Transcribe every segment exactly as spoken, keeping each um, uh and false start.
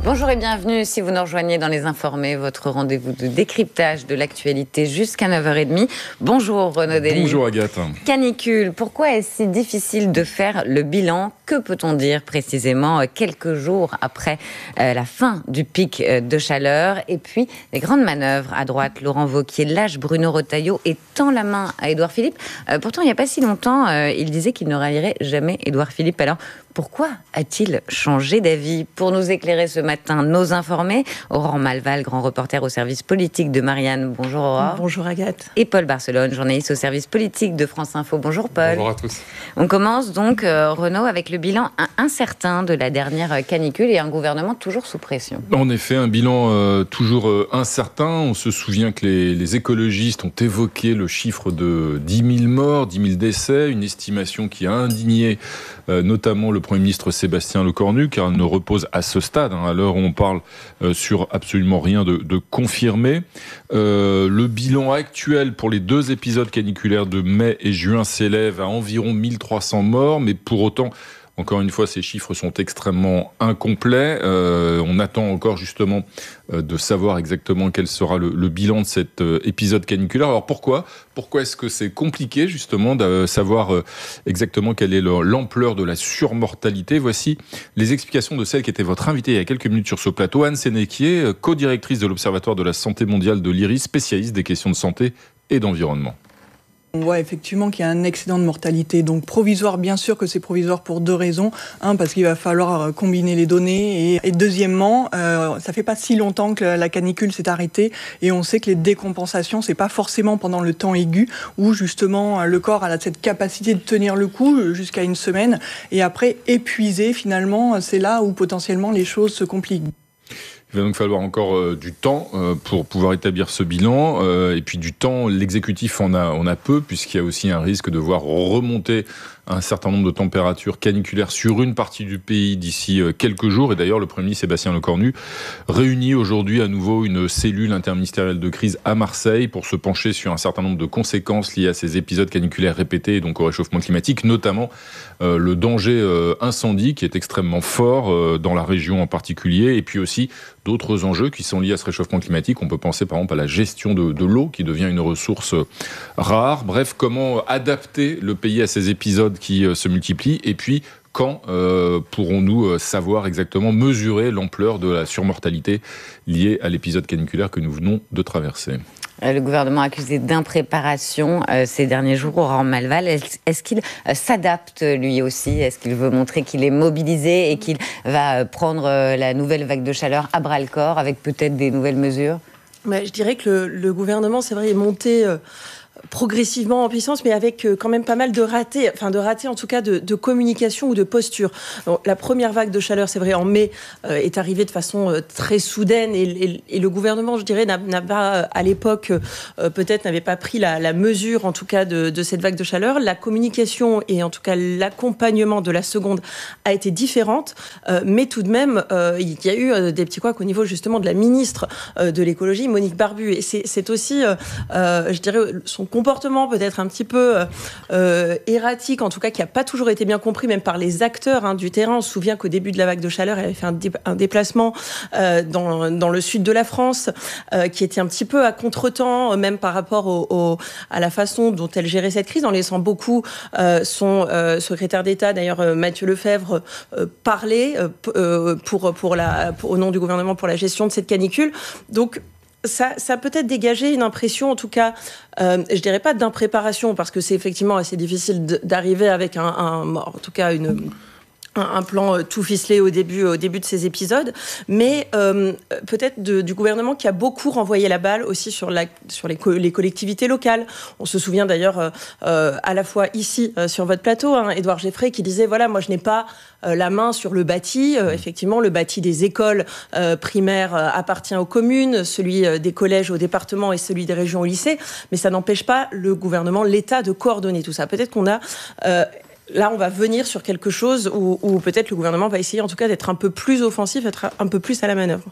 Bonjour et bienvenue si vous nous rejoignez dans Les Informés, votre rendez-vous de décryptage de l'actualité jusqu'à neuf heures trente. Bonjour Renaud Dely. Bonjour Agathe. Canicule, pourquoi est-ce si difficile de faire le bilan? Que peut-on dire précisément quelques jours après euh, la fin du pic de chaleur? Et puis, les grandes manœuvres à droite. Laurent Wauquiez lâche Bruno Retailleau et tend la main à Édouard Philippe. Euh, pourtant, il n'y a pas si longtemps, euh, il disait qu'il ne rallierait jamais Édouard Philippe. Alors, pourquoi a-t-il changé d'avis? Pour nous éclairer ce matin, nos informés, Aurore Malval, grand reporter au service politique de Marianne. Bonjour Aurore. Bonjour Agathe. Et Paul Barcelone, journaliste au service politique de France Info. Bonjour Paul. Bonjour à tous. On commence donc, euh, Renaud, avec le bilan incertain de la dernière canicule et un gouvernement toujours sous pression. En effet, un bilan euh, toujours euh, incertain. On se souvient que les, les écologistes ont évoqué le chiffre de dix mille morts, dix mille décès, une estimation qui a indigné euh, notamment le Premier ministre Sébastien Lecornu, car elle ne repose à ce stade, hein, à l'heure où on parle, euh, sur absolument rien de, de confirmé. Euh, le bilan actuel pour les deux épisodes caniculaires de mai et juin s'élève à environ mille trois cents morts, mais pour autant, encore une fois, ces chiffres sont extrêmement incomplets. Euh, on attend encore justement euh, de savoir exactement quel sera le, le bilan de cet euh, épisode caniculaire. Alors pourquoi Pourquoi est-ce que c'est compliqué justement de savoir euh, exactement quelle est le, l'ampleur de la surmortalité? Voici les explications de celle qui était votre invitée il y a quelques minutes sur ce plateau, Anne Sénéquier, co-directrice de l'Observatoire de la santé mondiale de l'I R I, spécialiste des questions de santé et d'environnement. On voit effectivement qu'il y a un excédent de mortalité, donc provisoire, bien sûr que c'est provisoire pour deux raisons. Un, parce qu'il va falloir combiner les données, et, et deuxièmement, euh, ça fait pas si longtemps que la canicule s'est arrêtée, et on sait que les décompensations, c'est pas forcément pendant le temps aigu, où justement le corps a cette capacité de tenir le coup jusqu'à une semaine, et après épuisé, finalement, c'est là où potentiellement les choses se compliquent. Il va donc falloir encore euh, du temps euh, pour pouvoir établir ce bilan. Euh, et puis du temps, l'exécutif en a, en a peu, puisqu'il y a aussi un risque de voir remonter un certain nombre de températures caniculaires sur une partie du pays d'ici quelques jours. Et d'ailleurs, le Premier ministre Sébastien Lecornu réunit aujourd'hui à nouveau une cellule interministérielle de crise à Marseille pour se pencher sur un certain nombre de conséquences liées à ces épisodes caniculaires répétés et donc au réchauffement climatique, notamment euh, le danger euh, incendie qui est extrêmement fort euh, dans la région en particulier, et puis aussi d'autres enjeux qui sont liés à ce réchauffement climatique. On peut penser par exemple à la gestion de, de l'eau qui devient une ressource rare. Bref, comment adapter le pays à ces épisodes qui euh, se multiplient, et puis quand euh, pourrons-nous euh, savoir exactement mesurer l'ampleur de la surmortalité liée à l'épisode caniculaire que nous venons de traverser? Le gouvernement accusé d'impréparation euh, ces derniers jours, Aurore Malval, est-ce, est-ce qu'il euh, s'adapte lui aussi? Est-ce qu'il veut montrer qu'il est mobilisé et qu'il va euh, prendre euh, la nouvelle vague de chaleur à bras-le-corps avec peut-être des nouvelles mesures? Bah, je dirais que le, le gouvernement, c'est vrai, est monté euh, progressivement en puissance, mais avec euh, quand même pas mal de ratés, enfin de ratés en tout cas de, de communication ou de posture. Donc, la première vague de chaleur, c'est vrai, en mai, euh, est arrivée de façon euh, très soudaine, et, et, et le gouvernement, je dirais, n'a, n'a pas, à l'époque, euh, peut-être n'avait pas pris la, la mesure, en tout cas, de, de cette vague de chaleur. La communication et en tout cas l'accompagnement de la seconde a été différente, euh, mais tout de même, euh, il y a eu euh, des petits couacs au niveau justement de la ministre euh, de l'écologie, Monique Barbu, et c'est, c'est aussi, euh, euh, je dirais, son comportement peut-être un petit peu euh, erratique, en tout cas qui n'a pas toujours été bien compris même par les acteurs hein, du terrain. On se souvient qu'au début de la vague de chaleur, elle avait fait un, dé- un déplacement euh, dans, dans le sud de la France euh, qui était un petit peu à contretemps, même par rapport au, au, à la façon dont elle gérait cette crise, en laissant beaucoup euh, son euh, secrétaire d'État, d'ailleurs euh, Matthieu Lefebvre, euh, parler euh, pour, pour la, pour, au nom du gouvernement pour la gestion de cette canicule. Donc, Ça, ça a peut-être dégagé une impression, en tout cas, euh, je dirais pas d'impréparation, parce que c'est effectivement assez difficile d'arriver avec un, un en tout cas une un plan tout ficelé au début, au début de ces épisodes, mais euh, peut-être de, du gouvernement qui a beaucoup renvoyé la balle aussi sur, la, sur les, co- les collectivités locales. On se souvient d'ailleurs euh, à la fois ici euh, sur votre plateau, hein, Édouard Geffray qui disait voilà, moi je n'ai pas euh, la main sur le bâti. Euh, effectivement, le bâti des écoles euh, primaires euh, appartient aux communes, celui euh, des collèges au département et celui des régions au lycée, mais ça n'empêche pas le gouvernement, l'État de coordonner tout ça. Peut-être qu'on a euh, Là, on va venir sur quelque chose où, où peut-être le gouvernement va essayer, en tout cas, d'être un peu plus offensif, d'être un peu plus à la manœuvre.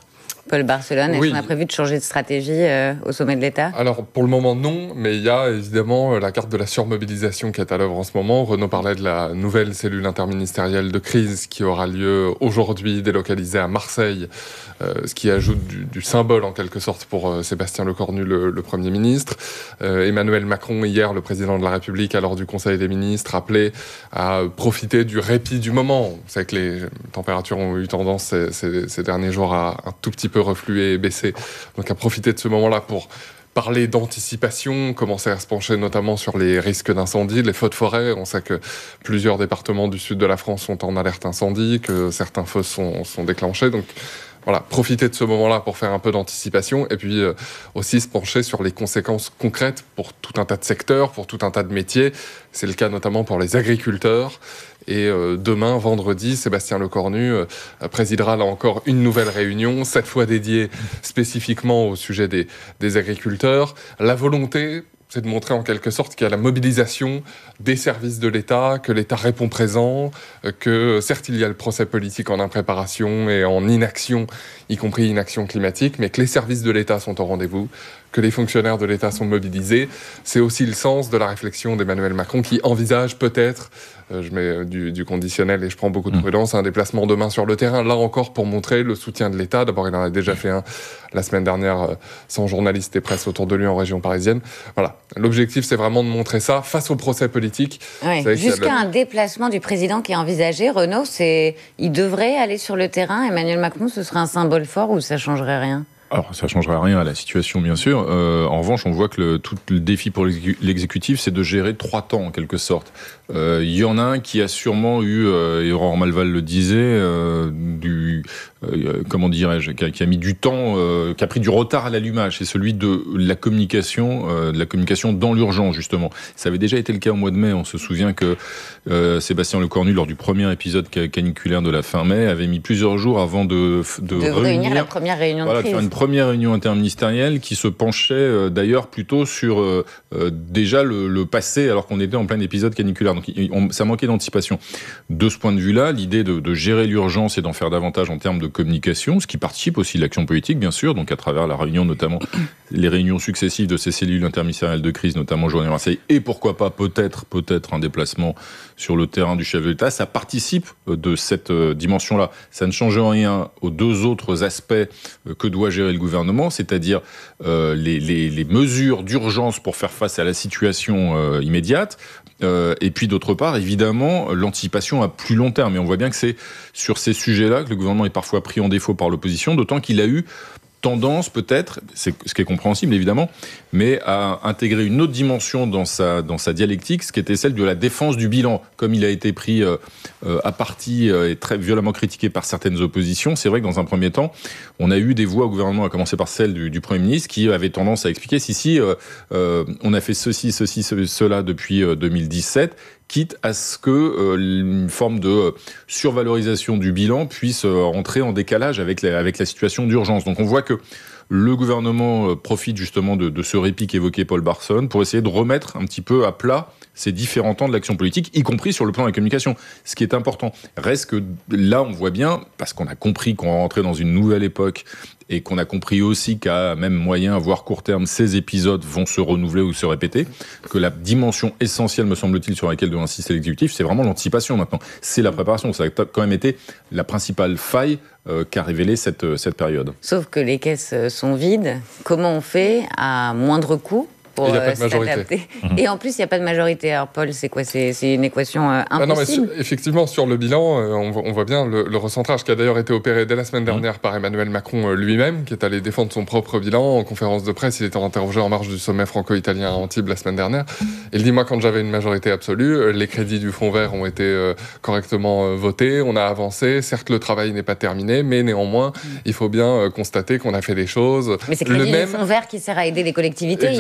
Paul Barcelone, est-ce Oui. qu'on a prévu de changer de stratégie euh, au sommet de l'État ? Alors, pour le moment, non, mais il y a évidemment la carte de la surmobilisation qui est à l'œuvre en ce moment. Renaud parlait de la nouvelle cellule interministérielle de crise qui aura lieu aujourd'hui, délocalisée à Marseille, euh, ce qui ajoute du, du symbole en quelque sorte pour euh, Sébastien Lecornu, le, le Premier ministre. Euh, Emmanuel Macron, hier, le président de la République, lors du Conseil des ministres, appelait à profiter du répit du moment. Vous savez que les températures ont eu tendance ces, ces, ces derniers jours à un tout petit peu refluer et baisser. Donc à profiter de ce moment-là pour parler d'anticipation, commencer à se pencher notamment sur les risques d'incendie, les feux de forêt. On sait que plusieurs départements du sud de la France sont en alerte incendie, que certains feux sont, sont déclenchés. Donc voilà, profiter de ce moment-là pour faire un peu d'anticipation et puis euh, aussi se pencher sur les conséquences concrètes pour tout un tas de secteurs, pour tout un tas de métiers. C'est le cas notamment pour les agriculteurs. Et euh, demain, vendredi, Sébastien Lecornu euh, présidera là encore une nouvelle réunion, cette fois dédiée spécifiquement au sujet des, des agriculteurs. La volonté, c'est de montrer en quelque sorte qu'il y a la mobilisation des services de l'État, que l'État répond présent, que certes il y a le procès politique en impréparation et en inaction, y compris inaction climatique, mais que les services de l'État sont au rendez-vous, que les fonctionnaires de l'État sont mobilisés. C'est aussi le sens de la réflexion d'Emmanuel Macron qui envisage peut-être, euh, je mets du, du conditionnel et je prends beaucoup de prudence, un déplacement demain sur le terrain, là encore pour montrer le soutien de l'État. D'abord, il en a déjà fait un la semaine dernière, euh, sans journalistes et presse autour de lui en région parisienne. Voilà. L'objectif, c'est vraiment de montrer ça face au procès politique. Ouais. Jusqu'à le... un déplacement du président qui est envisagé, Renaud, c'est... il devrait aller sur le terrain. Emmanuel Macron, ce serait un symbole fort ou ça changerait rien ? Alors, ça ne changerait rien à la situation, bien sûr. Euh, en revanche, on voit que le, tout le défi pour l'exécutif, c'est de gérer trois temps, en quelque sorte. Il euh, y en a un qui a sûrement eu, euh, et Aurore Malval le disait, euh, du, euh, comment dirais-je, qui a, qui a mis du temps, euh, qui a pris du retard à l'allumage. C'est celui de la communication, euh, de la communication dans l'urgence, justement. Ça avait déjà été le cas au mois de mai. On se souvient que euh, Sébastien Lecornu, lors du premier épisode caniculaire de la fin mai, avait mis plusieurs jours avant de, de, de réunir, réunir la première réunion voilà, de crise. Première réunion interministérielle qui se penchait euh, d'ailleurs plutôt sur euh, euh, déjà le, le passé alors qu'on était en plein épisode caniculaire. Donc on, ça manquait d'anticipation. De ce point de vue-là, l'idée de, de gérer l'urgence et d'en faire davantage en termes de communication, ce qui participe aussi de l'action politique, bien sûr, donc à travers la réunion, notamment les réunions successives de ces cellules interministérielles de crise, notamment aujourd'hui à Marseille, et pourquoi pas peut-être, peut-être un déplacement sur le terrain du chef de l'État, ça participe de cette euh, dimension-là. Ça ne change rien aux deux autres aspects euh, que doit gérer le gouvernement, c'est-à-dire euh, les, les, les mesures d'urgence pour faire face à la situation euh, immédiate, euh, et puis d'autre part, évidemment, l'anticipation à plus long terme. Et on voit bien que c'est sur ces sujets-là que le gouvernement est parfois pris en défaut par l'opposition, d'autant qu'il a eu tendance peut-être, c'est ce qui est compréhensible évidemment, mais à intégrer une autre dimension dans sa, dans sa dialectique, ce qui était celle de la défense du bilan. Comme il a été pris euh, euh, à partie euh, et très violemment critiqué par certaines oppositions, c'est vrai que dans un premier temps, on a eu des voix au gouvernement, à commencer par celle du, du Premier ministre, qui avait tendance à expliquer si, si, euh, euh, on a fait ceci, ceci, cela depuis euh, deux mille dix-sept, quitte à ce que euh, une forme de euh, survalorisation du bilan puisse euh, entrer en décalage avec la, avec la situation d'urgence. Donc on voit que le gouvernement euh, profite justement de, de ce répit qu'évoquait Paul Barcelone pour essayer de remettre un petit peu à plat ces différents temps de l'action politique, y compris sur le plan de la communication. Ce qui est important. Reste que là, on voit bien, parce qu'on a compris qu'on rentrait dans une nouvelle époque et qu'on a compris aussi qu'à même moyen, voire court terme, ces épisodes vont se renouveler ou se répéter, que la dimension essentielle, me semble-t-il, sur laquelle doit insister l'exécutif, c'est vraiment l'anticipation maintenant. C'est la préparation. Ça a quand même été la principale faille euh, qu'a révélé cette, cette période. Sauf que les caisses sont vides. Comment on fait à moindre coût pour euh, s'adapter. Mmh. Et en plus, il n'y a pas de majorité. Alors, Paul, c'est quoi ? C'est, c'est une équation euh, impossible. Ah non, mais sur, effectivement, sur le bilan, euh, on, voit, on voit bien le, le recentrage qui a d'ailleurs été opéré dès la semaine dernière mmh. par Emmanuel Macron euh, lui-même, qui est allé défendre son propre bilan. En conférence de presse, il était interrogé en marge du sommet franco-italien à Antibes la semaine dernière. Mmh. Il dit, moi, quand j'avais une majorité absolue, euh, les crédits du Fonds vert ont été euh, correctement euh, votés, on a avancé. Certes, le travail n'est pas terminé, mais néanmoins, mmh. il faut bien euh, constater qu'on a fait des choses. Mais c'est le crédit même... du Fonds vert qui sert à aider les collectivités. Il a,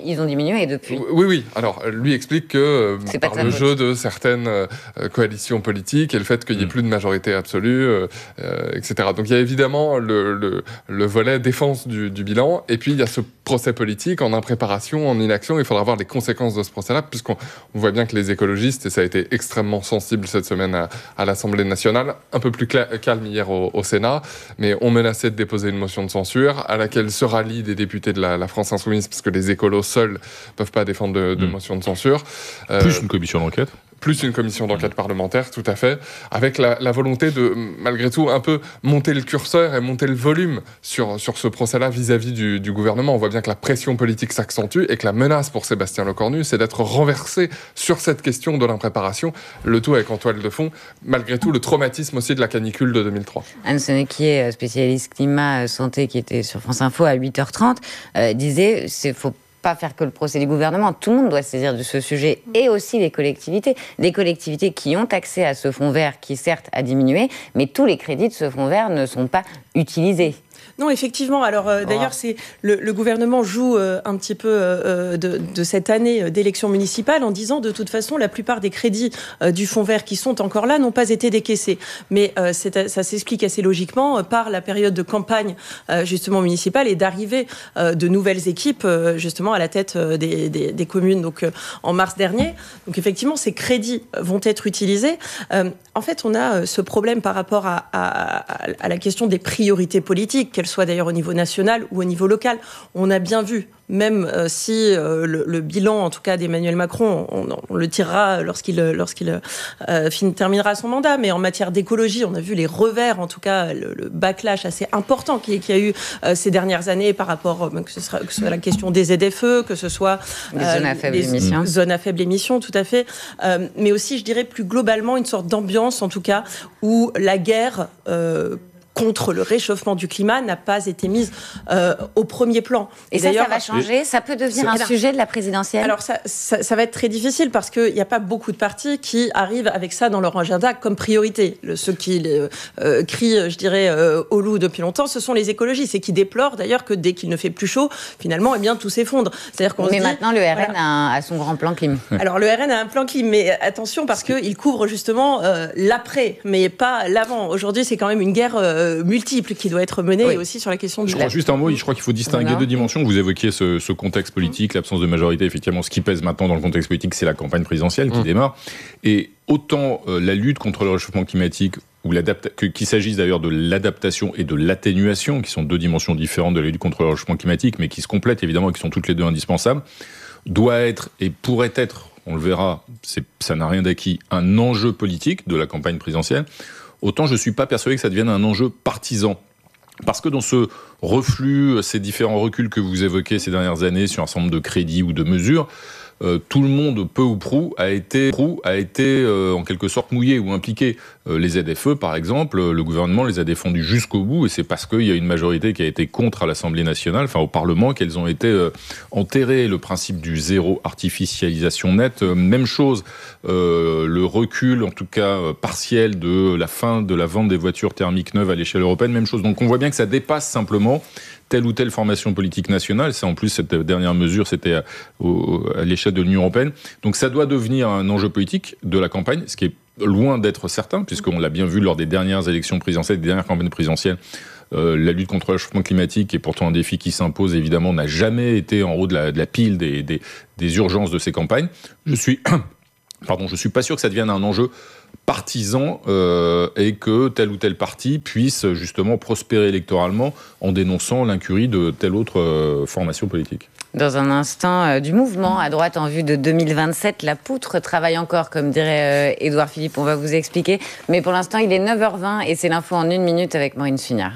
ils ont diminué depuis. Oui, oui. Alors, lui explique que C'est par pas de le sa jeu faute. de certaines euh, coalitions politiques et le fait qu'il n'y ait Mm. plus de majorité absolue, euh, euh, et cetera. Donc, il y a évidemment le, le, le volet défense du, du bilan, et puis il y a ce procès politique en impréparation, en inaction. Il faudra voir les conséquences de ce procès-là, puisqu'on on voit bien que les écologistes, et ça a été extrêmement sensible cette semaine à, à l'Assemblée nationale, un peu plus cla- calme hier au, au Sénat, mais on menaçait de déposer une motion de censure à laquelle se rallient des députés de la, la France Insoumise, parce que les écolos seuls peuvent pas défendre de, de Mmh. motion de censure. Euh, Plus une commission d'enquête. plus une commission d'enquête parlementaire, tout à fait, avec la, la volonté de, malgré tout, un peu monter le curseur et monter le volume sur, sur ce procès-là vis-à-vis du, du gouvernement. On voit bien que la pression politique s'accentue et que la menace pour Sébastien Lecornu, c'est d'être renversé sur cette question de l'impréparation, le tout avec en toile de fond, malgré tout, le traumatisme aussi de la canicule de deux mille trois. Anne Senequier, spécialiste climat, euh, santé, qui était sur France Info à huit heures trente, euh, disait qu'il faut pas faire que le procès du gouvernement. Tout le monde doit se saisir de ce sujet, et aussi les collectivités. Les collectivités qui ont accès à ce fonds vert, qui certes a diminué, mais tous les crédits de ce fonds vert ne sont pas utilisés. Non, effectivement. Alors, euh, d'ailleurs, c'est le, le gouvernement joue euh, un petit peu euh, de, de cette année d'élection municipale en disant, de toute façon, la plupart des crédits euh, du fonds vert qui sont encore là n'ont pas été décaissés. Mais euh, c'est, ça s'explique assez logiquement euh, par la période de campagne euh, justement municipale et d'arrivée euh, de nouvelles équipes euh, justement à la tête euh, des, des, des communes. Donc, euh, en mars dernier. Donc, effectivement, ces crédits vont être utilisés. Euh, en fait, on a euh, ce problème par rapport à, à, à la question des priorités politiques, qu'elles soient d'ailleurs au niveau national ou au niveau local. On a bien vu, même euh, si euh, le, le bilan, en tout cas d'Emmanuel Macron, on, on le tirera lorsqu'il, lorsqu'il euh, fin, terminera son mandat, mais en matière d'écologie, on a vu les revers, en tout cas le, le backlash assez important qu'il y a eu euh, ces dernières années par rapport, euh, que, ce sera, que ce soit la question des Z F E, que ce soit Les euh, zones à faible émission. Zones à faible émission, tout à fait. Euh, mais aussi, je dirais, plus globalement, une sorte d'ambiance, en tout cas, où la guerre euh, contre le réchauffement du climat n'a pas été mise euh, au premier plan. Et, et ça, ça va changer. Ça peut devenir un sujet de la présidentielle. Alors ça, ça, ça va être très difficile parce qu'il n'y a pas beaucoup de partis qui arrivent avec ça dans leur agenda comme priorité. Le, ceux qui euh, crient, je dirais, euh, au loup depuis longtemps, ce sont les écologistes et qui déplorent d'ailleurs que dès qu'il ne fait plus chaud, finalement, eh bien tout s'effondre. C'est-à-dire qu'on mais se dit, maintenant, le R N voilà. a, a son grand plan clim. Alors le R N a un plan clim, mais attention parce qu'il couvre justement euh, l'après, mais pas l'avant. Aujourd'hui, c'est quand même une guerre euh, multiple qui doit être menée, oui. Et aussi sur la question du... Je crois juste un mot, je crois qu'il faut distinguer voilà. deux dimensions. Vous évoquiez ce, ce contexte politique, l'absence de majorité. Effectivement, ce qui pèse maintenant dans le contexte politique, c'est la campagne présidentielle qui mmh. démarre. Et autant euh, la lutte contre le réchauffement climatique, ou que, qu'il s'agisse d'ailleurs de l'adaptation et de l'atténuation, qui sont deux dimensions différentes de la lutte contre le réchauffement climatique, mais qui se complètent évidemment et qui sont toutes les deux indispensables, doit être et pourrait être, on le verra, c'est, ça n'a rien d'acquis, un enjeu politique de la campagne présidentielle. Autant je ne suis pas persuadé que ça devienne un enjeu partisan. Parce que dans ce reflux, ces différents reculs que vous évoquez ces dernières années sur un certain nombre de crédits ou de mesures, euh, tout le monde, peu ou prou, a été, prou, a été euh, en quelque sorte mouillé ou impliqué. Euh, les Z F E, par exemple, le gouvernement les a défendus jusqu'au bout, et c'est parce qu'il y a une majorité qui a été contre à l'Assemblée nationale, enfin au Parlement, qu'elles ont été euh, enterrées. Le principe du zéro artificialisation nette, euh, même chose. Euh, le recul, en tout cas euh, partiel, de la fin de la vente des voitures thermiques neuves à l'échelle européenne, même chose. Donc on voit bien que ça dépasse simplement telle ou telle formation politique nationale. C'est en plus, cette dernière mesure, c'était à, au, à l'échelle de l'Union européenne. Donc ça doit devenir un enjeu politique de la campagne, ce qui est loin d'être certain, puisqu'on l'a bien vu lors des dernières élections présidentielles, des dernières campagnes présidentielles. Euh, la lutte contre le réchauffement climatique, qui est pourtant un défi qui s'impose, évidemment, n'a jamais été en haut de la, de la pile des, des, des urgences de ces campagnes. Je suis... Pardon, je suis pas sûr que ça devienne un enjeu partisan euh, et que tel ou tel parti puisse justement prospérer électoralement en dénonçant l'incurie de telle autre euh, formation politique. Dans un instant, euh, du mouvement à droite en vue de deux mille vingt-sept, la poutre travaille encore, comme dirait euh, Édouard Philippe, on va vous expliquer. Mais pour l'instant, il est neuf heures vingt et c'est l'info en une minute avec Maureen Sugnard.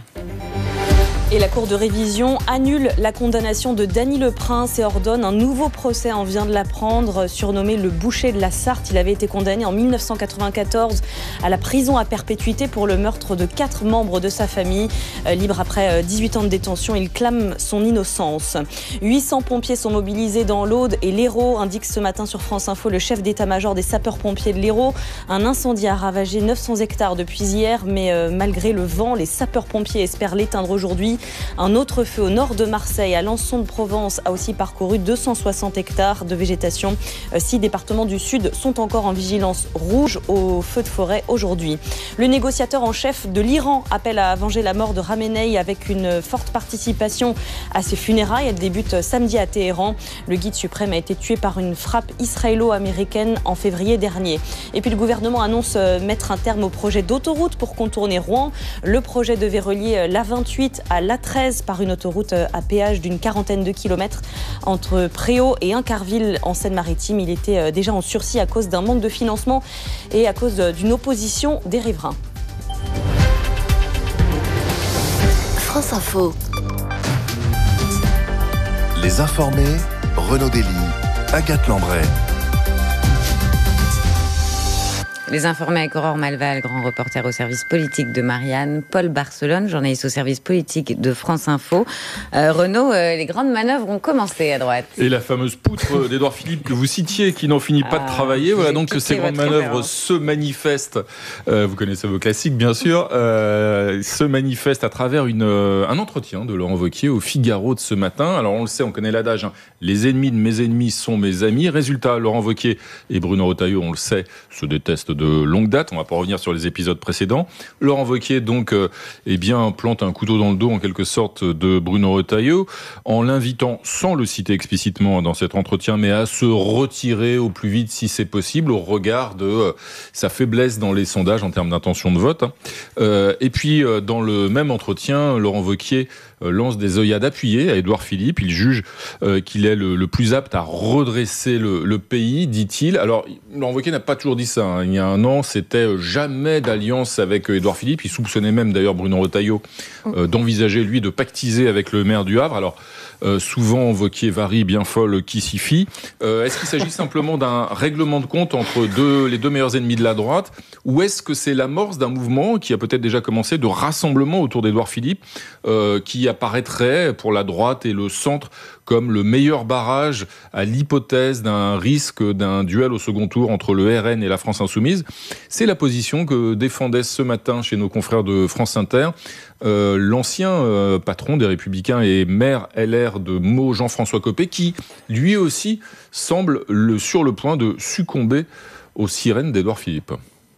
Et la Cour de révision annule la condamnation de Dany Le Prince et ordonne un nouveau procès. On vient de l'apprendre, surnommé le boucher de la Sarthe. Il avait été condamné en mille neuf cent quatre-vingt-quatorze à la prison à perpétuité pour le meurtre de quatre membres de sa famille. Euh, libre après dix-huit ans de détention, il clame son innocence. huit cents pompiers sont mobilisés dans l'Aude et l'Hérault, indique ce matin sur France Info le chef d'état-major des sapeurs-pompiers de l'Hérault. Un incendie a ravagé neuf cents hectares depuis hier, mais euh, malgré le vent, les sapeurs-pompiers espèrent l'éteindre aujourd'hui. Un autre feu au nord de Marseille, à Lançon-de-Provence, a aussi parcouru deux cent soixante hectares de végétation. Six départements du sud sont encore en vigilance rouge au feu de forêt aujourd'hui. Le négociateur en chef de l'Iran appelle à venger la mort de Khamenei avec une forte participation à ses funérailles. Elle débute samedi à Téhéran. Le guide suprême a été tué par une frappe israélo-américaine en février dernier. Et puis le gouvernement annonce mettre un terme au projet d'autoroute pour contourner Rouen. Le projet devait relier l'A vingt-huit à l'A treize par une autoroute à péage d'une quarantaine de kilomètres entre Préau et Incarville en Seine-Maritime. Il était déjà en sursis à cause d'un manque de financement et à cause d'une opposition des riverains. France Info. Les informés, Renaud Dely, Agathe Lambray. Les informés avec Aurore Malval, grand reporter au service politique de Marianne, Paul Barcelone, journaliste au service politique de France Info. Euh, Renaud, euh, les grandes manœuvres ont commencé à droite. Et la fameuse poutre d'Édouard Philippe que vous citiez, qui n'en finit pas ah, de travailler. Voilà donc que ces grandes manœuvres se manifestent. Euh, vous connaissez vos classiques, bien sûr. Euh, se manifestent à travers une, euh, un entretien de Laurent Wauquiez au Figaro de ce matin. Alors on le sait, on connaît l'adage, hein, les ennemis de mes ennemis sont mes amis. Résultat, Laurent Wauquiez et Bruno Retailleau, on le sait, se détestent de longue date. On ne va pas revenir sur les épisodes précédents. Laurent Wauquiez, donc, euh, eh bien, plante un couteau dans le dos, en quelque sorte, de Bruno Retailleau, en l'invitant, sans le citer explicitement dans cet entretien, mais à se retirer au plus vite, si c'est possible, au regard de euh, sa faiblesse dans les sondages en termes d'intention de vote. Hein. Euh, et puis, euh, dans le même entretien, Laurent Wauquiez euh, lance des œillades appuyées à Édouard Philippe. Il juge euh, qu'il est le, le plus apte à redresser le, le pays, dit-il. Alors, Laurent Wauquiez n'a pas toujours dit ça. Hein. Il y a un an, c'était jamais d'alliance avec Édouard Philippe. Il soupçonnait même d'ailleurs Bruno Retailleau euh, d'envisager, lui, de pactiser avec le maire du Havre. Alors, euh, souvent, Wauquiez varie, bien folle qui s'y fie. Euh, est-ce qu'il s'agit simplement d'un règlement de compte entre deux, les deux meilleurs ennemis de la droite, ou est-ce que c'est l'amorce d'un mouvement qui a peut-être déjà commencé de rassemblement autour d'Édouard Philippe, euh, qui apparaîtrait pour la droite et le centre comme le meilleur barrage à l'hypothèse d'un risque d'un duel au second tour entre le R N et la France Insoumise? C'est la position que défendait ce matin chez nos confrères de France Inter euh, l'ancien euh, patron des Républicains et maire L R de Meaux, Jean-François Copé, qui lui aussi semble le, sur le point de succomber aux sirènes d'Édouard Philippe.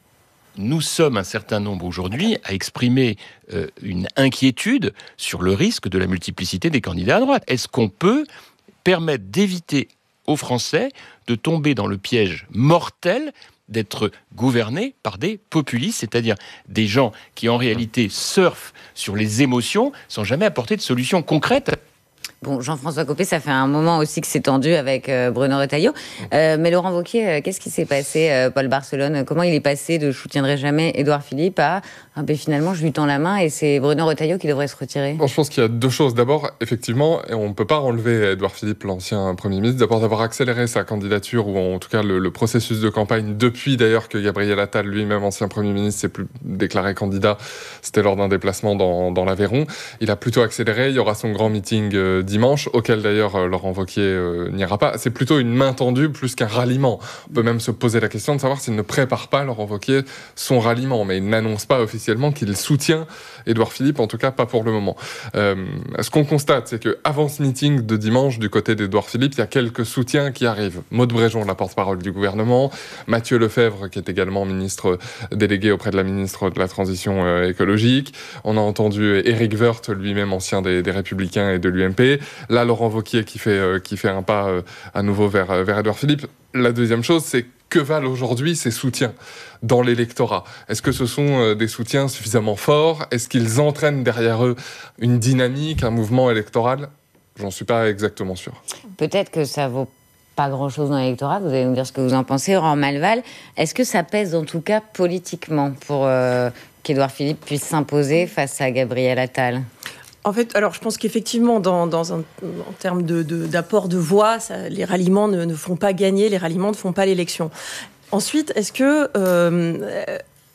Nous sommes un certain nombre aujourd'hui à exprimer euh, une inquiétude sur le risque de la multiplicité des candidats à droite. Est-ce qu'on peut permettre d'éviter aux Français de tomber dans le piège mortel d'être gouvernés par des populistes, c'est-à-dire des gens qui en réalité surfent sur les émotions sans jamais apporter de solutions concrètes? Bon, Jean-François Copé, ça fait un moment aussi que c'est tendu avec euh, Bruno Retailleau. Euh, mais Laurent Wauquiez, euh, qu'est-ce qui s'est passé, euh, Paul Barcelone? Comment il est passé de « je soutiendrai jamais Édouard Philippe » à ah, ben, finalement je lui tends la main et c'est Bruno Retailleau qui devrait se retirer? Bon, je pense qu'il y a deux choses. D'abord, effectivement, on ne peut pas enlever Édouard Philippe, l'ancien Premier ministre, d'abord d'avoir accéléré sa candidature, ou en tout cas le, le processus de campagne, depuis d'ailleurs que Gabriel Attal, lui-même ancien Premier ministre, s'est plus déclaré candidat. C'était lors d'un déplacement dans, dans l'Aveyron. Il a plutôt accéléré. Il y aura son grand meeting euh, dimanche, auquel d'ailleurs euh, Laurent Wauquiez euh, n'ira pas. C'est plutôt une main tendue plus qu'un ralliement. On peut même se poser la question de savoir s'il ne prépare pas, Laurent Wauquiez, son ralliement, mais il n'annonce pas officiellement qu'il soutient Édouard Philippe, en tout cas pas pour le moment. Euh, ce qu'on constate, c'est qu'avant ce meeting de dimanche, du côté d'Édouard Philippe, il y a quelques soutiens qui arrivent. Maude Bréjon, la porte-parole du gouvernement, Mathieu Lefebvre, qui est également ministre délégué auprès de la ministre de la Transition euh, écologique. On a entendu Éric Woerth, lui-même ancien des, des Républicains et de l'U M P. Là, Laurent Wauquiez qui fait, euh, qui fait un pas euh, à nouveau vers, vers Édouard Philippe. La deuxième chose, c'est que valent aujourd'hui ces soutiens dans l'électorat? Est-ce que ce sont des soutiens suffisamment forts? Est-ce qu'ils entraînent derrière eux une dynamique, un mouvement électoral? J'en suis pas exactement sûr. Peut-être que ça vaut pas grand-chose dans l'électorat, vous allez nous dire ce que vous en pensez, Aurore Malval. Est-ce que ça pèse en tout cas politiquement pour euh, qu'Édouard Philippe puisse s'imposer face à Gabriel Attal? En fait, alors je pense qu'effectivement, dans, dans un, en termes de, de, d'apport de voix, ça, les ralliements ne, ne font pas gagner, les ralliements ne font pas l'élection. Ensuite, est-ce que... Euh,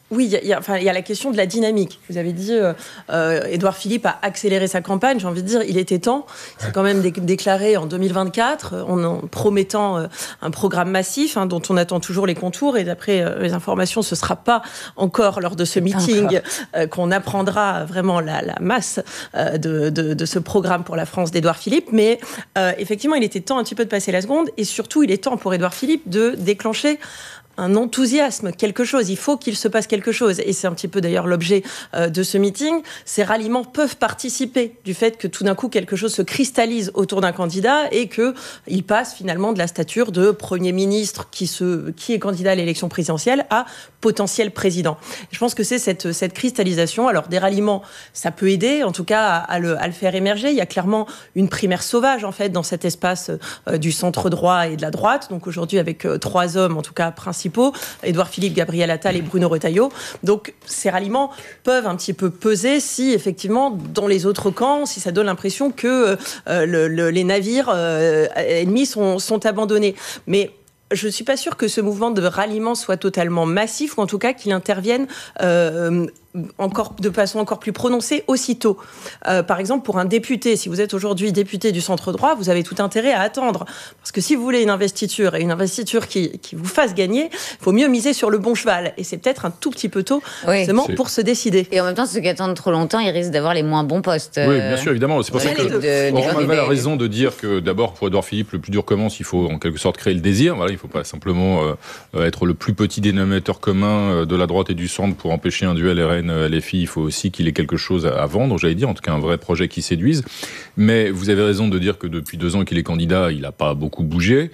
Oui, il y, y, enfin, y a la question de la dynamique. Vous avez dit, euh, euh, Édouard Philippe a accéléré sa campagne. J'ai envie de dire, il était temps. C'est quand même dé- déclaré en deux mille vingt-quatre, en, en promettant euh, un programme massif, hein, dont on attend toujours les contours. Et d'après euh, les informations, ce ne sera pas encore lors de ce meeting euh, qu'on apprendra vraiment la, la masse euh, de, de, de ce programme pour la France d'Édouard Philippe. Mais euh, effectivement, il était temps un petit peu de passer la seconde. Et surtout, il est temps pour Édouard Philippe de déclencher un enthousiasme, quelque chose. Il faut qu'il se passe quelque chose. Et c'est un petit peu d'ailleurs l'objet euh, de ce meeting. Ces ralliements peuvent participer du fait que tout d'un coup, quelque chose se cristallise autour d'un candidat et qu'il passe finalement de la stature de Premier ministre qui, se, qui est candidat à l'élection présidentielle à potentiel président. Je pense que c'est cette, cette cristallisation. Alors, des ralliements, ça peut aider, en tout cas, à, à, le, à le faire émerger. Il y a clairement une primaire sauvage, en fait, dans cet espace euh, du centre droit et de la droite. Donc, aujourd'hui, avec euh, trois hommes, en tout cas, principaux, Édouard Philippe, Gabriel Attal et Bruno Retailleau. Donc, ces ralliements peuvent un petit peu peser si, effectivement, dans les autres camps, si ça donne l'impression que euh, le, le, les navires euh, ennemis sont, sont abandonnés. Mais je ne suis pas sûre que ce mouvement de ralliement soit totalement massif, ou en tout cas qu'il intervienne euh, encore, de façon encore plus prononcée aussitôt. Euh, par exemple, pour un député, si vous êtes aujourd'hui député du centre droit, vous avez tout intérêt à attendre. Parce que si vous voulez une investiture, et une investiture qui, qui vous fasse gagner, il faut mieux miser sur le bon cheval. Et c'est peut-être un tout petit peu tôt, oui, justement, pour se décider. Et en même temps, ceux qui attendent trop longtemps, ils risquent d'avoir les moins bons postes. Oui, bien sûr, évidemment. C'est pour ça que Laurent Malval a raison de dire que, d'abord, pour Édouard Philippe, le plus dur commence, il faut en quelque sorte créer le désir. Voilà, il ne faut pas simplement euh, être le plus petit dénominateur commun de la droite et du centre pour empêcher un duel R N L F I. Il faut aussi qu'il ait quelque chose à vendre, j'allais dire, en tout cas un vrai projet qui séduise. Mais vous avez raison de dire que depuis deux ans qu'il est candidat, il n'a pas beaucoup bougé.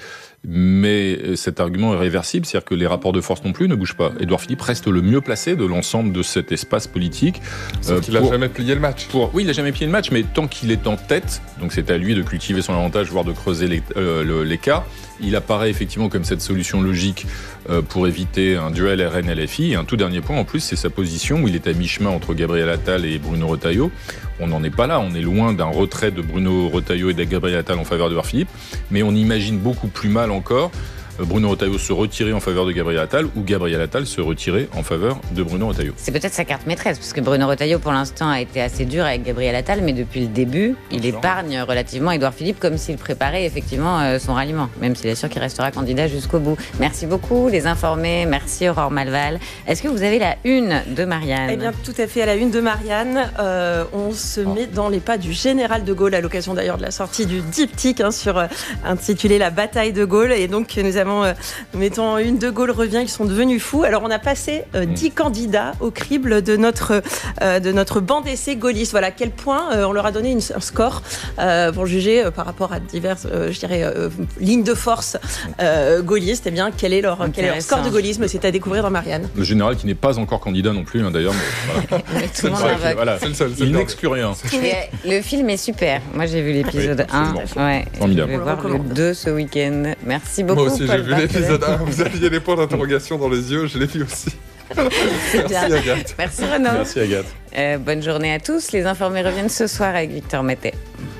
Mais cet argument est réversible, c'est-à-dire que les rapports de force non plus ne bougent pas. Édouard Philippe reste le mieux placé de l'ensemble de cet espace politique. Sauf euh, qu'il n'a jamais plié le match. Pour, oui, il n'a jamais plié le match, mais tant qu'il est en tête, donc c'est à lui de cultiver son avantage, voire de creuser les, euh, l'écart, il apparaît effectivement comme cette solution logique euh, pour éviter un duel R N L F I. Et un tout dernier point, en plus, c'est sa position où il est à mi-chemin entre Gabriel Attal et Bruno Retailleau. On n'en est pas là, on est loin d'un retrait de Bruno Retailleau et de Gabriel Attal en faveur d'Édouard Philippe, mais on imagine beaucoup plus mal encore Bruno Retailleau se retirer en faveur de Gabriel Attal ou Gabriel Attal se retirer en faveur de Bruno Retailleau. C'est peut-être sa carte maîtresse, parce que Bruno Retailleau, pour l'instant, a été assez dur avec Gabriel Attal, mais depuis le début, il Bien épargne sûr. relativement Édouard Philippe, comme s'il préparait effectivement euh, son ralliement, même s'il est sûr qu'il restera candidat jusqu'au bout. Merci beaucoup, les informés. Merci, Aurore Malval. Est-ce que vous avez la une de Marianne ? Eh bien, tout à fait, à la une de Marianne. Euh, on se oh. met dans les pas du général de Gaulle, à l'occasion d'ailleurs de la sortie du diptyque hein, sur, euh, intitulé La bataille de Gaulle. Et donc, nous avons Euh, nous mettons en une, De Gaulle revient, ils sont devenus fous. Alors, on a passé euh, dix candidats au crible de notre, euh, de notre banc d'essai gaulliste. Voilà, à quel point euh, on leur a donné une, un score euh, pour juger euh, par rapport à diverses, euh, je dirais, euh, lignes de force euh, gaullistes. Eh bien, quel est, leur, quel est leur score de gaullisme ? C'est à découvrir dans Marianne. Le général qui n'est pas encore candidat non plus, hein, d'ailleurs. Mais, voilà. Tout le monde vrai, voilà. c'est le seul, c'est Il n'exclut rien. Et le film est super. Moi, j'ai vu l'épisode oui, un. Ouais. Formidable. Je vais voir le deux ce week-end. Merci beaucoup. Moi aussi, Paul j'ai vu l'épisode un. Vous aviez les points d'interrogation dans les yeux, je l'ai vu aussi. Merci Agathe. Merci Renaud. Merci Agathe. Euh, bonne journée à tous. Les informés reviennent ce soir avec Victor Mettet.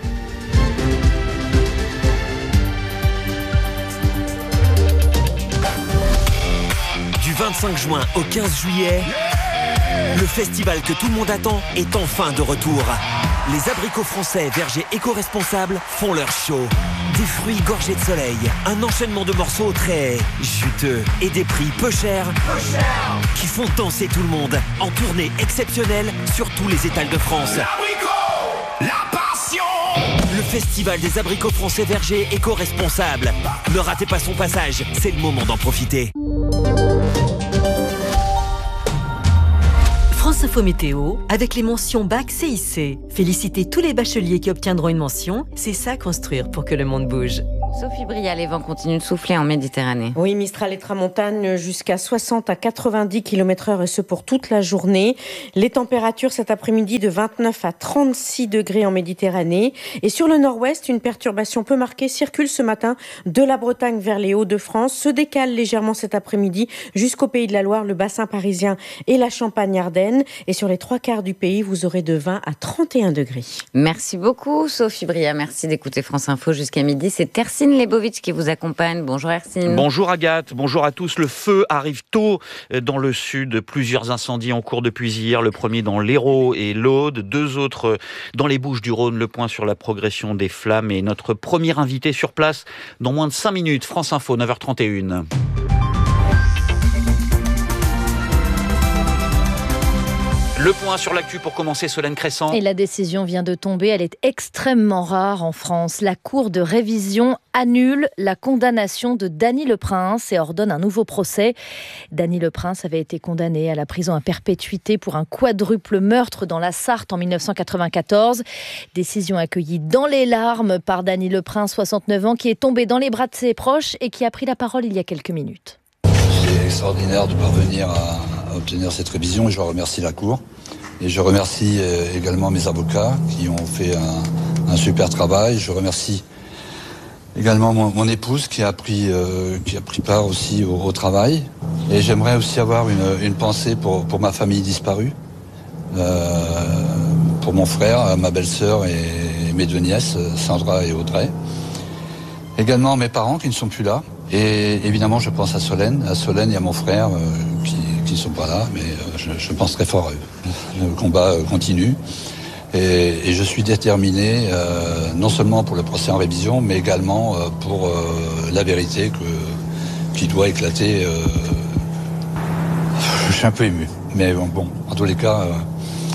Du vingt-cinq juin au quinze juillet, le festival que tout le monde attend est enfin de retour. Les abricots français vergers éco-responsables font leur show. Des fruits gorgés de soleil, un enchaînement de morceaux très juteux et des prix peu chers, peu chers qui font danser tout le monde en tournée exceptionnelle sur tous les étals de France. L'abricot, la passion. Le festival des abricots français vergers éco-responsables. Ne ratez pas son passage, c'est le moment d'en profiter. France Info Météo, avec les mentions Bac C I C. Félicitez tous les bacheliers qui obtiendront une mention. C'est ça construire pour que le monde bouge. Sophie Bria, les vents continuent de souffler en Méditerranée. Oui, Mistral et Tramontane jusqu'à soixante à quatre-vingt-dix kilomètres heure et ce pour toute la journée. Les températures cet après-midi de vingt-neuf à trente-six degrés en Méditerranée. Et sur le nord-ouest, une perturbation peu marquée circule ce matin de la Bretagne vers les Hauts-de-France. Se décale légèrement cet après-midi jusqu'au Pays de la Loire, le bassin parisien et la Champagne-Ardenne. Et sur les trois quarts du pays, vous aurez de vingt à trente et un degrés. Merci beaucoup Sophie Bria. Merci d'écouter France Info jusqu'à midi. C'est Tercy Hercine Lebovitch qui vous accompagne. Bonjour Hercine. Bonjour Agathe, bonjour à tous. Le feu arrive tôt dans le sud. Plusieurs incendies en cours depuis hier. Le premier dans l'Hérault et l'Aude, deux autres dans les Bouches-du-Rhône. Le point sur la progression des flammes et notre premier invité sur place dans moins de cinq minutes. France Info, neuf heures trente et une. Le point sur l'actu pour commencer, Solène Crescent. Et la décision vient de tomber, elle est extrêmement rare en France. La Cour de révision annule la condamnation de Dany Le Prince et ordonne un nouveau procès. Dany Le Prince avait été condamné à la prison à perpétuité pour un quadruple meurtre dans la Sarthe en mille neuf cent quatre-vingt-quatorze. Décision accueillie dans les larmes par Dany Le Prince, soixante-neuf ans, qui est tombé dans les bras de ses proches et qui a pris la parole il y a quelques minutes. C'est extraordinaire de parvenir à obtenir cette révision et je remercie la Cour. Et je remercie également mes avocats qui ont fait un, un super travail. Je remercie également mon, mon épouse qui a pris, euh, qui a pris part aussi au, au travail. Et j'aimerais aussi avoir une, une pensée pour, pour ma famille disparue, euh, pour mon frère, ma belle-sœur et mes deux nièces, Sandra et Audrey. Également mes parents qui ne sont plus là. Et évidemment, je pense à Solène, à Solène et à mon frère euh, qui qui ne sont pas là, mais euh, je, je pense très fort à eux. Le combat euh, continue et, et je suis déterminé euh, non seulement pour le procès en révision, mais également euh, pour euh, la vérité que, qui doit éclater. Euh, je suis un peu ému, mais bon, bon en tous les cas, euh,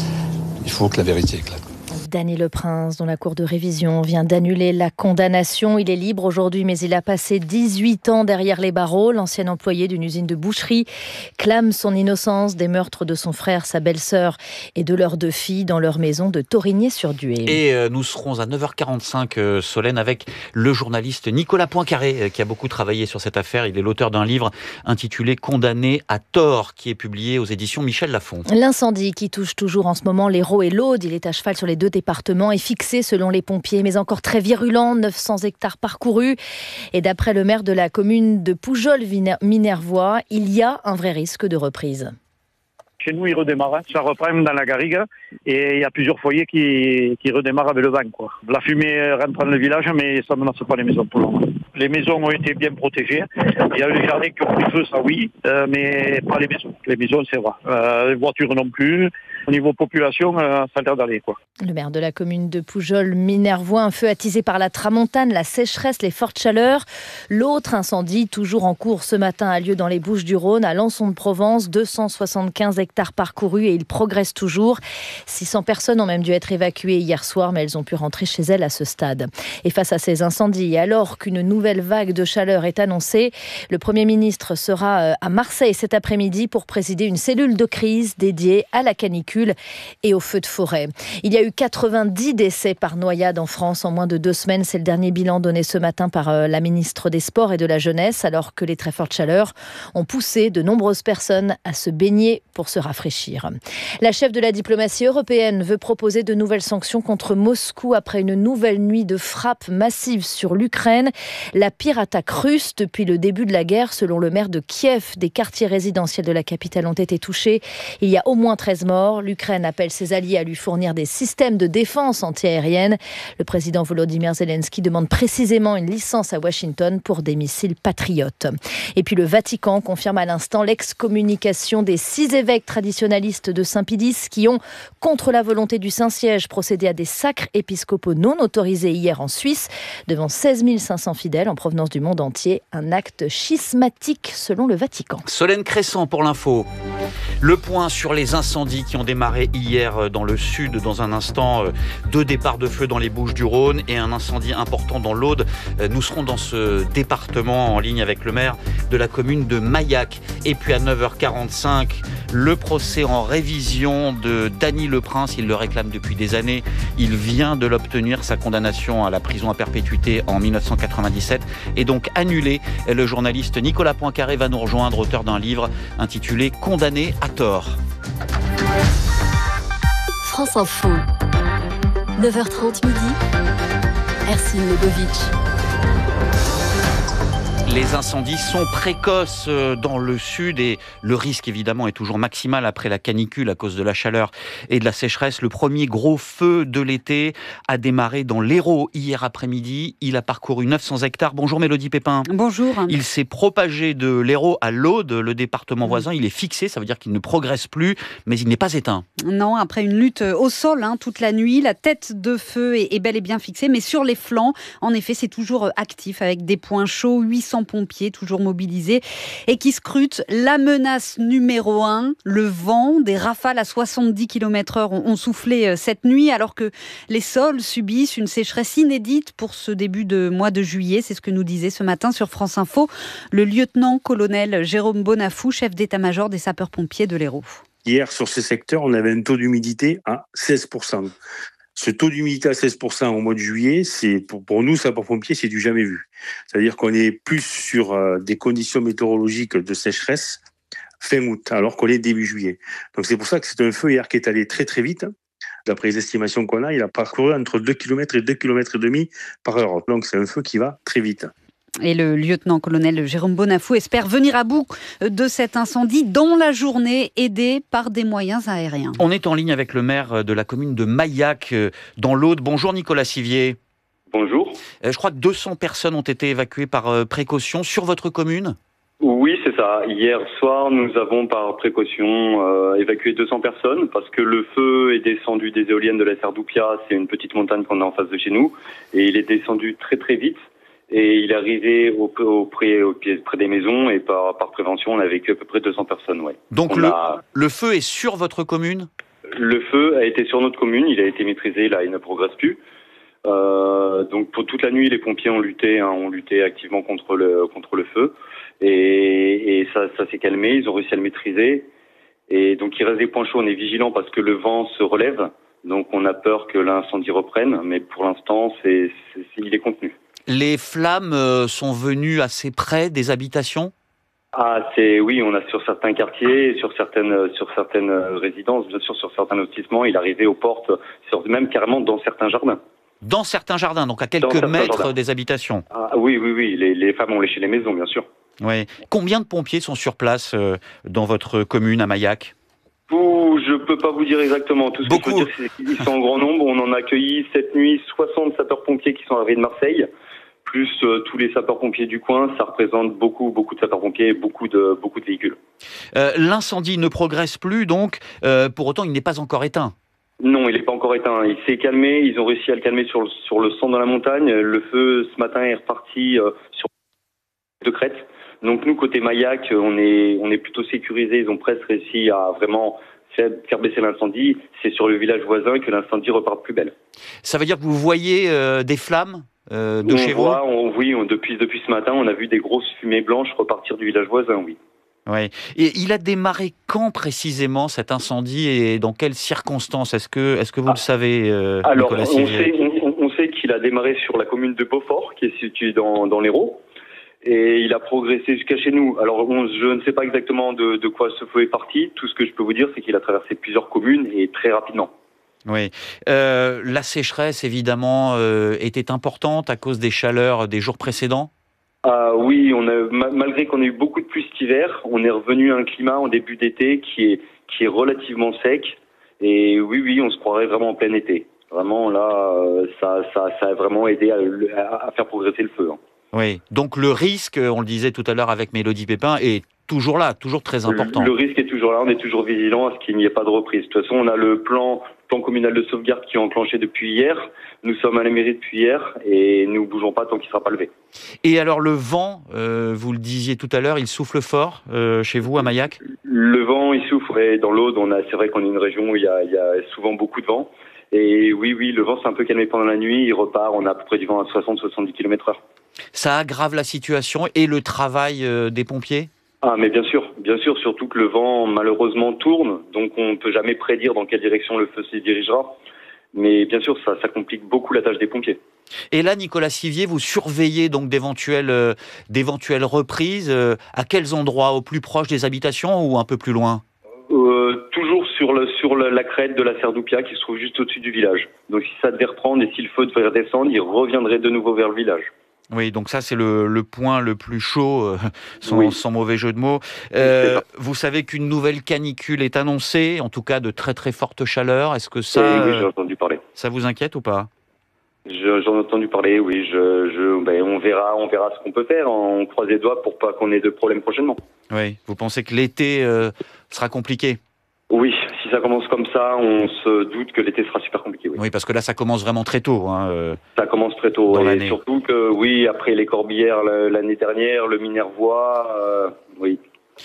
il faut que la vérité éclate. Dany Le Prince, dont la Cour de révision vient d'annuler la condamnation. Il est libre aujourd'hui, mais il a passé dix-huit ans derrière les barreaux. L'ancien employé d'une usine de boucherie clame son innocence des meurtres de son frère, sa belle-sœur et de leurs deux filles dans leur maison de Thorigné-sur-Dué. Et euh, nous serons à neuf heures quarante-cinq, euh, Solène, avec le journaliste Nicolas Poincaré, euh, qui a beaucoup travaillé sur cette affaire. Il est l'auteur d'un livre intitulé « Condamné à tort », qui est publié aux éditions Michel Lafon. L'incendie qui touche toujours en ce moment l'Hérault et l'Aude, il est à cheval sur les deux département est fixé selon les pompiers, mais encore très virulent, neuf cents hectares parcourus. Et d'après le maire de la commune de Poujols-Minervois, il y a un vrai risque de reprise. Chez nous, il redémarre, ça reprend dans la garrigue et il y a plusieurs foyers qui, qui redémarrent avec le vent, quoi. La fumée rentre dans le village, mais ça ne menace pas les maisons pour le moment. Les maisons ont été bien protégées. Il y a eu les jardins qui ont pris feu, ça oui, euh, mais pas les maisons. Les maisons, c'est vrai. Euh, les voitures non plus. Au niveau population, euh, ça a l'air d'aller, quoi. Le maire de la commune de Poujols-Minervois, un feu attisé par la tramontane, la sécheresse, les fortes chaleurs. L'autre incendie, toujours en cours ce matin, a lieu dans les Bouches-du-Rhône, à Lançon-de-Provence, deux cent soixante-quinze hectares parcourus et il progresse toujours. six cents personnes ont même dû être évacuées hier soir, mais elles ont pu rentrer chez elles à ce stade. Et face à ces incendies, et alors qu'une nouvelle vague de chaleur est annoncée, le Premier ministre sera à Marseille cet après-midi pour présider une cellule de crise dédiée à la canicule et aux feux de forêt. Il y a eu quatre-vingt-dix décès par noyade en France en moins de deux semaines. C'est le dernier bilan donné ce matin par la ministre des Sports et de la Jeunesse, alors que les très fortes chaleurs ont poussé de nombreuses personnes à se baigner pour se rafraîchir. La chef de la diplomatie européenne veut proposer de nouvelles sanctions contre Moscou après une nouvelle nuit de frappes massives sur l'Ukraine. La pire attaque russe depuis le début de la guerre, selon le maire de Kiev. Des quartiers résidentiels de la capitale ont été touchés. Il y a au moins treize morts. L'Ukraine appelle ses alliés à lui fournir des systèmes de défense antiaérienne. Le président Volodymyr Zelensky demande précisément une licence à Washington pour des missiles patriotes. Et puis le Vatican confirme à l'instant l'excommunication des six évêques traditionalistes de Saint-Pédis qui ont, contre la volonté du Saint-Siège, procédé à des sacres épiscopaux non autorisés hier en Suisse, devant seize mille cinq cents fidèles en provenance du monde entier. Un acte schismatique selon le Vatican. Solène Crescent pour l'info. Le point sur les incendies qui ont démarré hier dans le sud. Dans un instant, deux départs de feu dans les Bouches-du-Rhône et un incendie important dans l'Aude. Nous serons dans ce département en ligne avec le maire de la commune de Maillac. Et puis à neuf heures quarante-cinq, le procès en révision de Dany Le Prince. Il le réclame depuis des années. Il vient de l'obtenir, sa condamnation à la prison à perpétuité en mille neuf cent quatre-vingt-dix-sept est donc annulée. Le journaliste Nicolas Poincaré va nous rejoindre, auteur d'un livre intitulé « Condamné à tort ». France Info, neuf heures trente midi, Hercine Lebovitch. Les incendies sont précoces dans le sud et le risque évidemment est toujours maximal après la canicule à cause de la chaleur et de la sécheresse. Le premier gros feu de l'été a démarré dans l'Hérault hier après-midi. Il a parcouru neuf cents hectares. Bonjour Mélodie Pépin. Bonjour. Il s'est propagé de l'Hérault à l'Aude, le département mmh. voisin. Il est fixé, ça veut dire qu'il ne progresse plus, mais il n'est pas éteint. Non, après une lutte au sol hein, toute la nuit, la tête de feu est, est bel et bien fixée, mais sur les flancs, en effet, c'est toujours actif avec des points chauds, huit cents pompiers toujours mobilisés et qui scrutent la menace numéro un, le vent. Des rafales à soixante-dix kilomètres heure ont soufflé cette nuit alors que les sols subissent une sécheresse inédite pour ce début de mois de juillet. C'est ce que nous disait ce matin sur France Info le lieutenant-colonel Jérôme Bonafou, chef d'état-major des sapeurs-pompiers de l'Hérault. Hier, sur ces secteurs, on avait un taux d'humidité à seize pour cent. Ce taux d'humidité à seize pour cent au mois de juillet, c'est pour, pour nous, sapeurs-pompiers, c'est du jamais vu. C'est-à-dire qu'on est plus sur euh, des conditions météorologiques de sécheresse fin août, alors qu'on est début juillet. Donc c'est pour ça que c'est un feu hier qui est allé très très vite. D'après les estimations qu'on a, il a parcouru entre deux kilomètres et deux kilomètres et demi par heure. Donc c'est un feu qui va très vite. Et le lieutenant-colonel Jérôme Bonafou espère venir à bout de cet incendie dans la journée, aidé par des moyens aériens. On est en ligne avec le maire de la commune de Maillac, dans l'Aude. Bonjour Nicolas Sivier. Bonjour. Je crois que deux cents personnes ont été évacuées par précaution sur votre commune. Oui, c'est ça. Hier soir, nous avons par précaution euh, évacué deux cents personnes parce que le feu est descendu des éoliennes de la Serdoupia. C'est une petite montagne qu'on a en face de chez nous. Et il est descendu très très vite. Et il est arrivé au, au, près, au, près des maisons et par, par prévention, on a vécu à peu près deux cents personnes. Ouais. Donc on le, a... le feu est sur votre commune ? Le feu a été sur notre commune, il a été maîtrisé, là il ne progresse plus. Euh, donc pour toute la nuit, les pompiers ont lutté, hein, ont lutté activement contre le, contre le feu. Et, et ça, ça s'est calmé, ils ont réussi à le maîtriser. Et donc il reste des points chauds, on est vigilant parce que le vent se relève. Donc on a peur que l'incendie reprenne, mais pour l'instant, c'est, c'est, il est contenu. Les flammes sont venues assez près des habitations ? Ah, c'est oui, on a sur certains quartiers, sur certaines sur certaines résidences, bien sûr, sur certains lotissements, il arrivait aux portes, sur, même carrément dans certains jardins. Dans certains jardins, donc à quelques mètres jardins. Des habitations. Ah, oui, oui, oui, les, les femmes ont léché les maisons, bien sûr. Oui. Combien de pompiers sont sur place euh, dans votre commune à Maillac ? Ouh, je peux pas vous dire exactement. Tout ce Beaucoup. que je peux dire, c'est qu'ils sont en grand nombre. On en a accueilli cette nuit soixante sapeurs-pompiers qui sont arrivés de Marseille. Plus euh, tous les sapeurs-pompiers du coin, ça représente beaucoup, beaucoup de sapeurs-pompiers, beaucoup de, beaucoup de véhicules. Euh, l'incendie ne progresse plus, donc euh, pour autant, il n'est pas encore éteint. Non, il n'est pas encore éteint. Il s'est calmé. Ils ont réussi à le calmer sur le, sur le centre de la montagne. Le feu, ce matin, est reparti euh, sur de crête. Donc nous, côté Maillac, on est, on est plutôt sécurisé. Ils ont presque réussi à vraiment faire, faire baisser l'incendie. C'est sur le village voisin que l'incendie repart plus belle. Ça veut dire que vous voyez euh, des flammes Euh, de on chez voit, vous on, Oui, on, depuis, depuis ce matin, on a vu des grosses fumées blanches repartir du village voisin, oui. Ouais. Et il a démarré quand précisément cet incendie et dans quelles circonstances ? Est-ce que, est-ce que vous ah. le savez, euh, Alors, Nicolas on sait, on, on sait qu'il a démarré sur la commune de Beaufort, qui est située dans, dans l'Hérault, et il a progressé jusqu'à chez nous. Alors, on, je ne sais pas exactement de, de quoi ce feu est parti. Tout ce que je peux vous dire, c'est qu'il a traversé plusieurs communes et très rapidement. Oui. Euh, la sécheresse, évidemment, euh, était importante à cause des chaleurs des jours précédents ? Ah oui, on a, malgré qu'on ait eu beaucoup de pluie cet hiver, on est revenu à un climat en début d'été qui est, qui est relativement sec. Et oui, oui, on se croirait vraiment en plein été. Vraiment, là, ça, ça, ça a vraiment aidé à, à faire progresser le feu. Hein. Oui, donc le risque, on le disait tout à l'heure avec Mélodie Pépin, est toujours là, toujours très important. Le, le risque est toujours là, on est toujours vigilant à ce qu'il n'y ait pas de reprise. De toute façon, on a le plan, plan communal de sauvegarde qui est enclenché depuis hier. Nous sommes à la mairie depuis hier et nous ne bougeons pas tant qu'il ne sera pas levé. Et alors le vent, euh, vous le disiez tout à l'heure, il souffle fort euh, chez vous à Maillac ? Le vent, il souffle. Et dans l'Aude, on a, c'est vrai qu'on est une région où il y a, il y a souvent beaucoup de vent. Et oui, oui, le vent s'est un peu calmé pendant la nuit. Il repart, on a à peu près du vent à soixante à soixante-dix kilomètres heure. Ça aggrave la situation et le travail euh, des pompiers ? Ah, mais bien sûr, bien sûr, surtout que le vent, malheureusement, tourne. Donc, on ne peut jamais prédire dans quelle direction le feu se dirigera. Mais bien sûr, ça, ça complique beaucoup la tâche des pompiers. Et là, Nicolas Sivier, vous surveillez donc d'éventuelles, euh, d'éventuelles reprises. Euh, à quels endroits ? Au plus proche des habitations ou un peu plus loin ? euh, Toujours sur, le, sur le, la crête de la Serdoupia qui se trouve juste au-dessus du village. Donc, si ça devait reprendre et si le feu devait redescendre, il reviendrait de nouveau vers le village. Oui, donc ça c'est le, le point le plus chaud, euh, sans, Oui. sans mauvais jeu de mots. Euh, vous savez qu'une nouvelle canicule est annoncée, en tout cas de très très forte chaleur. Est-ce que ça, Et oui, j'ai euh, entendu parler. ça vous inquiète ou pas? Je- J'en ai entendu parler, oui. Je, je, ben, on verra, on verra ce qu'on peut faire. On croise les doigts pour pas qu'on ait de problème prochainement. Oui. Vous pensez que l'été euh, sera compliqué? Oui, si ça commence comme ça, on se doute que l'été sera super compliqué. Oui. Oui, parce que là ça commence vraiment très tôt. Hein, euh, Ça commence très tôt. Dans et l'année. surtout que, oui, après les Corbières le- l'année dernière, le Minervois, euh, oui.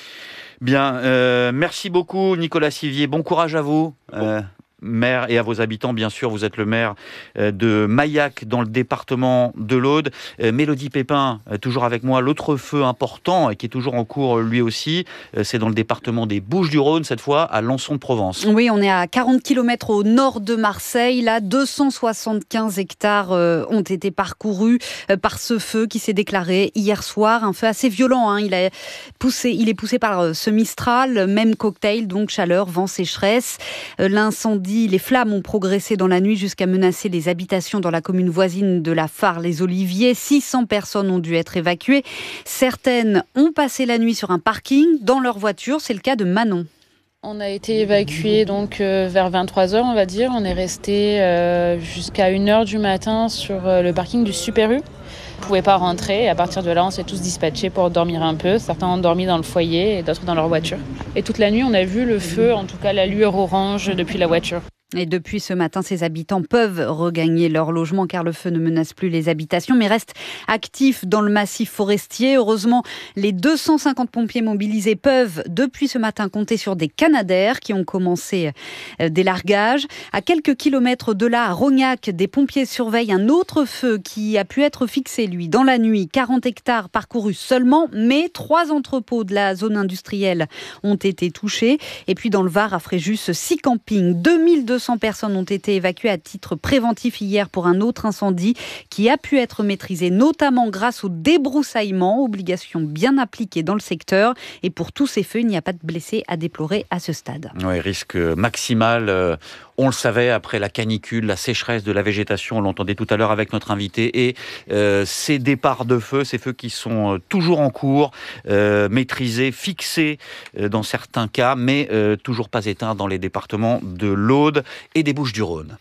Bien, euh, merci beaucoup Nicolas Sivier. Bon courage à vous. Euh, maire et à vos habitants, bien sûr. Vous êtes le maire euh, de Maillac, dans le département de l'Aude. Euh, Mélodie Pépin, euh, toujours avec moi. L'autre feu important, et qui est toujours en cours euh, lui aussi, euh, c'est dans le département des Bouches-du-Rhône, cette fois à Lançon-de-Provence. Oui, on est à quarante kilomètres au nord de Marseille. Là, deux cent soixante-quinze hectares euh, ont été parcourus euh, par ce feu qui s'est déclaré hier soir. Un feu assez violent. Hein. Il, a poussé, il est poussé par euh, ce Mistral, même cocktail, donc chaleur, vent, sécheresse. Euh, l'incendie, les flammes ont progressé dans la nuit jusqu'à menacer les habitations dans la commune voisine de la Fare-les-Oliviers. six cents personnes ont dû être évacuées. Certaines ont passé la nuit sur un parking dans leur voiture. C'est le cas de Manon. On a été évacués donc euh, vers vingt-trois heures, on va dire. On est resté euh, jusqu'à une heure du matin sur euh, le parking du Super U. On ne pouvait pas rentrer et à partir de là, on s'est tous dispatchés pour dormir un peu. Certains ont dormi dans le foyer et d'autres dans leur voiture. Et toute la nuit, on a vu le feu, en tout cas la lueur orange depuis la voiture. Et depuis ce matin, ces habitants peuvent regagner leur logement car le feu ne menace plus les habitations, mais reste actif dans le massif forestier. Heureusement, les deux cent cinquante pompiers mobilisés peuvent, depuis ce matin, compter sur des canadaires qui ont commencé des largages. À quelques kilomètres de là, à Rognac, des pompiers surveillent un autre feu qui a pu être fixé, lui, dans la nuit. quarante hectares parcourus seulement, mais trois entrepôts de la zone industrielle ont été touchés. Et puis dans le Var, à Fréjus, six campings, deux mille deux cents personnes ont été évacuées à titre préventif hier pour un autre incendie qui a pu être maîtrisé, notamment grâce au débroussaillement, obligation bien appliquée dans le secteur. Et pour tous ces feux, il n'y a pas de blessés à déplorer à ce stade. Oui, risque maximal. Euh, on le savait, après la canicule, la sécheresse de la végétation, on l'entendait tout à l'heure avec notre invité, et euh, ces départs de feu, ces feux qui sont euh, toujours en cours, euh, maîtrisés, fixés euh, dans certains cas, mais euh, toujours pas éteints dans les départements de l'Aude et des Bouches-du-Rhône.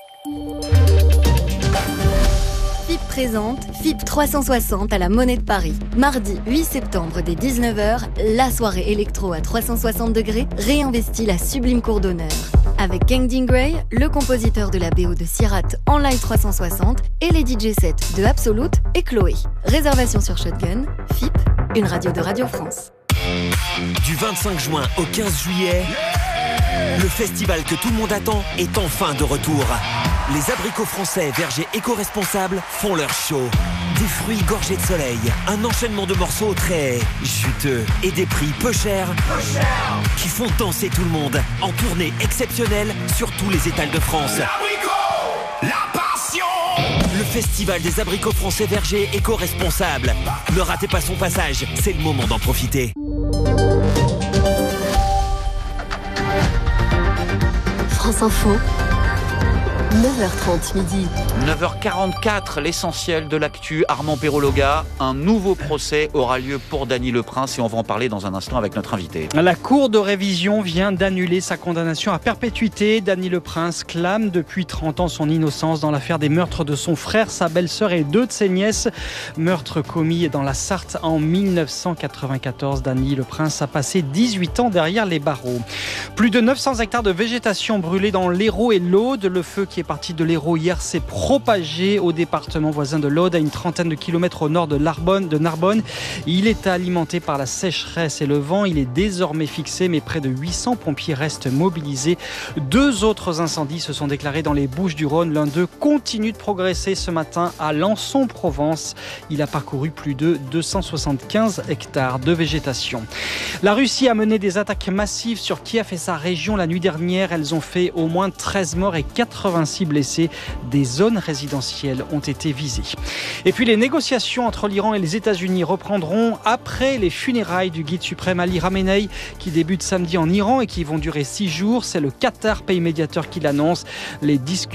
F I P présente F I P trois cent soixante à la Monnaie de Paris. Mardi huit septembre dès dix-neuf heures, la soirée électro à trois cent soixante degrés réinvestit la sublime cour d'honneur. Avec Kangding Gray, le compositeur de la B O de Sierrat en live trois cent soixante et les D J sets de Absolute et Chloé. Réservation sur Shotgun, F I P, une radio de Radio France. Du vingt-cinq juin au quinze juillet, le festival que tout le monde attend est enfin de retour. Les abricots français vergers éco-responsables font leur show. Des fruits gorgés de soleil, un enchaînement de morceaux très juteux et des prix peu chers, peu chers qui font danser tout le monde en tournée exceptionnelle sur tous les étals de France. L'abricot, la passion. Le festival des abricots français vergers éco-responsables. Ne ratez pas son passage, c'est le moment d'en profiter. France Info, neuf heures trente midi. neuf heures quarante-quatre, l'essentiel de l'actu. Armand Perrologa, un nouveau procès aura lieu pour Dany Leprince et on va en parler dans un instant avec notre invité. La Cour de révision vient d'annuler sa condamnation à perpétuité. Dany Leprince clame depuis trente ans son innocence dans l'affaire des meurtres de son frère, sa belle-sœur et deux de ses nièces. Meurtres commis dans la Sarthe en mille neuf cent quatre-vingt-quatorze. Dany Leprince a passé dix-huit ans derrière les barreaux. Plus de neuf cents hectares de végétation brûlés dans l'Hérault et l'Aude. Le feu qui est parti de l'Hérault hier s'est propagé au département voisin de l'Aude, à une trentaine de kilomètres au nord de Narbonne. De Narbonne. Il est alimenté par la sécheresse et le vent. Il est désormais fixé, mais près de huit cents pompiers restent mobilisés. Deux autres incendies se sont déclarés dans les Bouches-du-Rhône. L'un d'eux continue de progresser ce matin à Lançon-Provence. Il a parcouru plus de deux cent soixante-quinze hectares de végétation. La Russie a mené des attaques massives sur Kiev et sa région la nuit dernière. Elles ont fait au moins treize morts et quatre-vingt-six blessés. Des zones résidentielles ont été visées. Et puis les négociations entre l'Iran et les États-Unis reprendront après les funérailles du guide suprême Ali Khamenei qui débutent samedi en Iran et qui vont durer six jours. C'est le Qatar, pays médiateur, qui l'annonce. Les discussions